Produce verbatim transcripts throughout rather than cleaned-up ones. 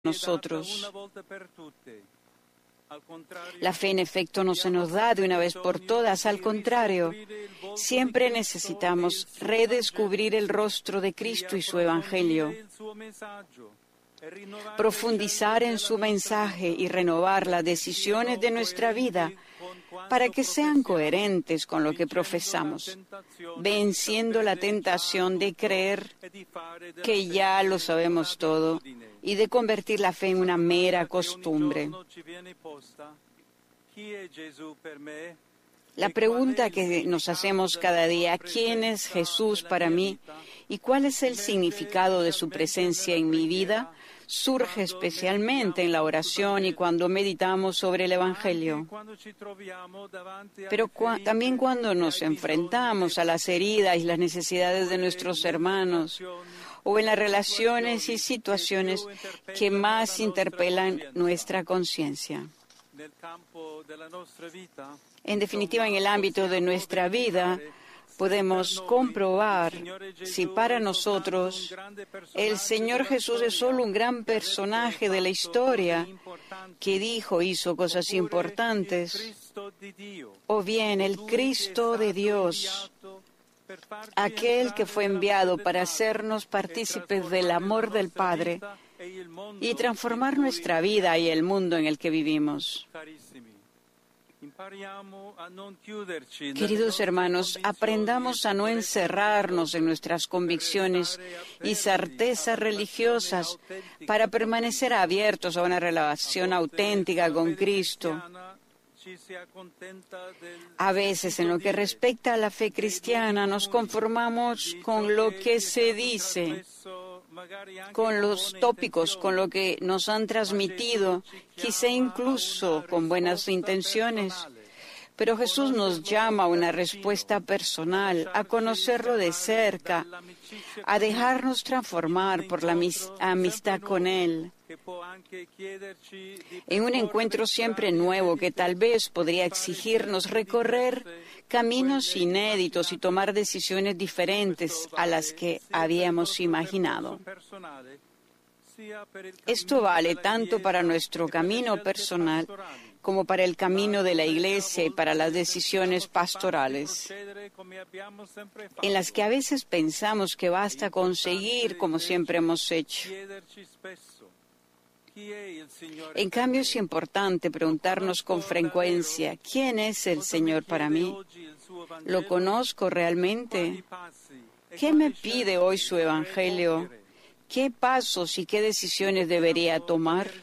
nosotros. La fe, en efecto, no se nos da de una vez por todas. Al contrario, siempre necesitamos redescubrir el rostro de Cristo y su Evangelio, profundizar en su mensaje y renovar las decisiones de nuestra vida para que sean coherentes con lo que profesamos, venciendo la tentación de creer que ya lo sabemos todo y de convertir la fe en una mera costumbre. La pregunta que nos hacemos cada día, ¿quién es Jesús para mí y cuál es el significado de su presencia en mi vida?, surge especialmente en la oración y cuando meditamos sobre el Evangelio. Pero cua- también cuando nos enfrentamos a las heridas y las necesidades de nuestros hermanos, o en las relaciones y situaciones que más interpelan nuestra conciencia. En definitiva, en el ámbito de nuestra vida, podemos comprobar si para nosotros el Señor Jesús es solo un gran personaje de la historia que dijo, hizo cosas importantes, o bien el Cristo de Dios, aquel que fue enviado para hacernos partícipes del amor del Padre y transformar nuestra vida y el mundo en el que vivimos. Queridos hermanos, aprendamos a no encerrarnos en nuestras convicciones y certezas religiosas para permanecer abiertos a una relación auténtica con Cristo. A veces, en lo que respecta a la fe cristiana, nos conformamos con lo que se dice, con los tópicos, con lo que nos han transmitido, quizá incluso con buenas intenciones. Pero Jesús nos llama a una respuesta personal, a conocerlo de cerca, a dejarnos transformar por la amistad con Él, en un encuentro siempre nuevo que tal vez podría exigirnos recorrer caminos inéditos y tomar decisiones diferentes a las que habíamos imaginado. Esto vale tanto para nuestro camino personal como para el camino de la Iglesia y para las decisiones pastorales, en las que a veces pensamos que basta conseguir como siempre hemos hecho. En cambio, es importante preguntarnos con frecuencia, ¿quién es el Señor para mí? ¿Lo conozco realmente? ¿Qué me pide hoy su Evangelio? ¿Qué pasos y qué decisiones debería tomar?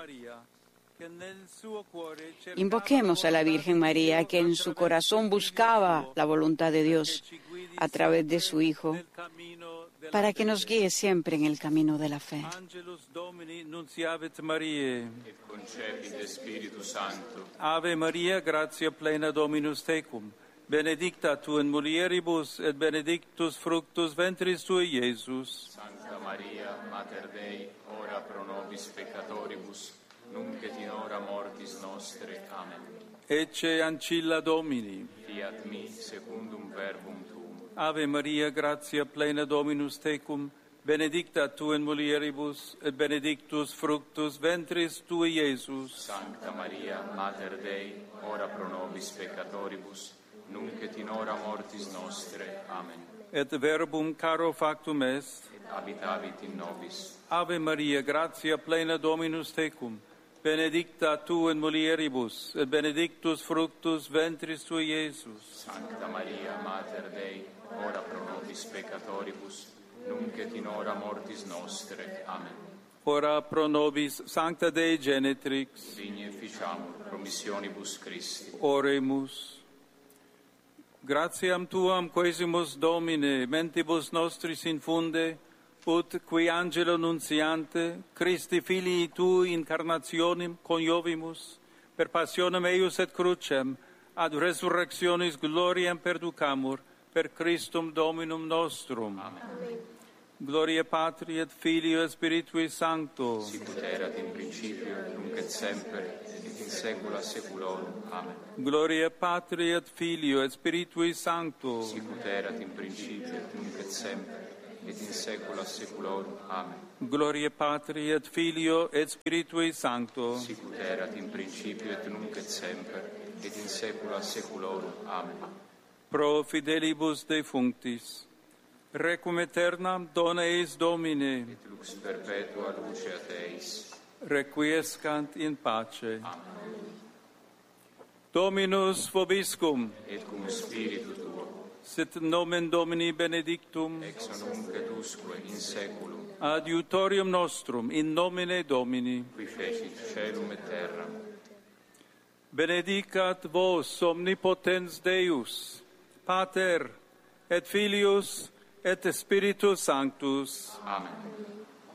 Invoquemos a la Virgen María, que en su corazón buscaba la voluntad de Dios a través de su Hijo, para que nos guíe siempre en el camino de la fe. Angelus Domini nunciavit Mariae, et concepit Spiritus Sancto. Ave Maria, gratia plena Dominus tecum, benedicta tu in mulieribus, et benedictus fructus ventris tui, Iesus. Sancta Maria, Mater Dei, ora pro nobis peccatoribus, nunc et in hora mortis nostre. Amen. Ecce ancilla Domini. Fiat mi secundum verbum tuum. Ave Maria, gratia plena Dominus tecum, benedicta tu in mulieribus, et benedictus fructus ventris tui, Iesus. Sancta Maria, Mater Dei, ora pro nobis peccatoribus, nunc et in hora mortis nostre. Amen. Et verbum caro factum est, et habitavit in nobis. Ave Maria, gratia plena Dominus tecum, benedicta tu in mulieribus, et benedictus fructus ventris tui, Iesus. Sancta Maria, Mater Dei, ora pro nobis peccatoribus, nunc et in hora mortis nostre. Amen. Ora pro nobis, Sancta Dei Genetrix, digne ficiamur promissionibus Christi. Oremus. Gratiam Tuam quesimus Domine, mentibus nostris infunde, ut qui angelo nuntiante, Christi filii Tui incarnationem coniovimus, per passionem eius et crucem, ad resurrectionis gloriam perducamur, per Christum Dominum nostrum. Amen. Gloria Patri et Filio et Spiritui Sancto. Sicut erat in principio, nunc et semper, et in saecula saeculorum. Amen. Gloria Patri et Filio et Spiritui Sancto. Sicut erat in principio, nunc et semper, et in saecula saeculorum. Amen. Gloria Patri et Filio et Spiritui Sancto. Sicut erat in principio et nunc et semper, et in saecula saeculorum. Amen. Pro fidelibus defunctis, requiem aeternam dona eis Domine, Et lux perpetua luceat eis. requiescant in pace. Amen. Dominus vobiscum, Et cum spiritu tuo, sit nomen Domini benedictum, ex nunc et usque in saeculum, adiutorium nostrum, in nomine Domini. qui fecit caelum et terram. Benedicat vos omnipotens Deus, Pater et Filius et Spiritus Sanctus. Amen.